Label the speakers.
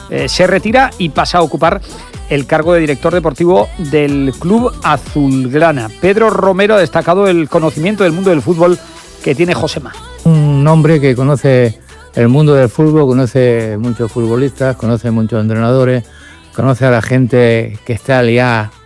Speaker 1: se retira y pasa a ocupar el cargo de director deportivo del Club Azulgrana. Pedro Romero ha destacado el conocimiento del mundo del fútbol que tiene Josema.
Speaker 2: Un hombre que conoce el mundo del fútbol, conoce muchos futbolistas, conoce muchos entrenadores, conoce a la gente que está liada